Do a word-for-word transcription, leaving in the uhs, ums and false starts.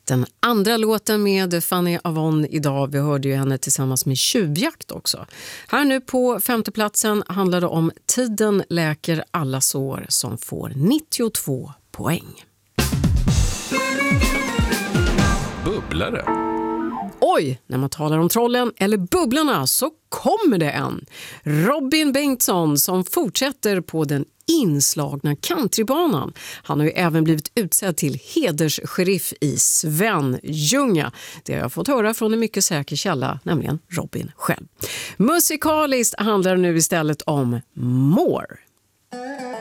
Den andra låten med Fanny Avon idag, vi hörde ju henne tillsammans med Tjuvjakt också. Här nu på femteplatsen handlar det om Tiden läker alla sår som får nittiotvå poäng. Bubblare. Oj, när man talar om trollen eller bubblarna så kommer det en. Robin Bengtsson som fortsätter på den inslagna countrybanan. Han har ju även blivit utsedd till hederssheriff i Svenljunga. Det har jag fått höra från en mycket säker källa, nämligen Robin själv. Musikaliskt handlar det nu istället om More.